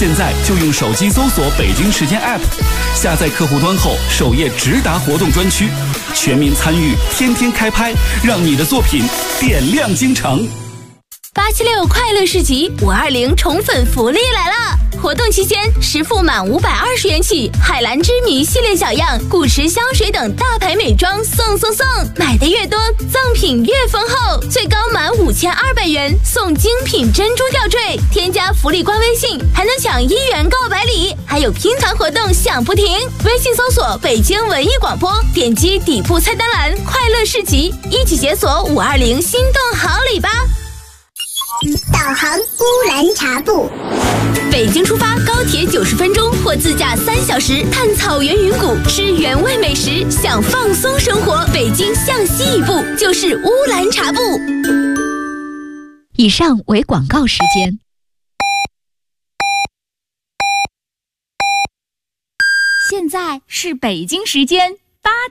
现在就用手机搜索北京时间 App， 下载客户端后，首页直达活动专区，全民参与，天天开拍，让你的作品点亮京城。 876快乐市集520宠粉福利来了！活动期间，实付满520元起，海蓝之谜系列小样、古驰香水等大牌美妆送！买的越多，赠品越丰厚，最高满5200元送精品珍珠吊坠。添加福利官微信还能抢1元购百礼，还有拼团活动享不停。微信搜索北京文艺广播，点击底部菜单栏快乐市集，一起解锁520心动好礼吧！ 导航乌兰察布， 北京出发，高铁90分钟或自驾3小时，探草原云谷，吃原味美食，享放松生活。北京向西一步就是乌兰察布。 以上为广告时间。 现在是北京时间8